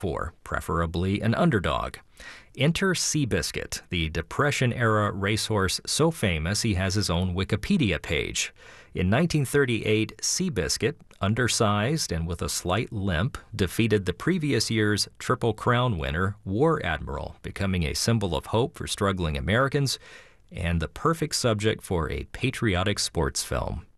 for preferably an underdog. Enter Seabiscuit, the Depression-era racehorse so famous he has his own Wikipedia page. In 1938, Seabiscuit, undersized and with a slight limp, defeated the previous year's Triple Crown winner, War Admiral, becoming a symbol of hope for struggling Americans and the perfect subject for a patriotic sports film.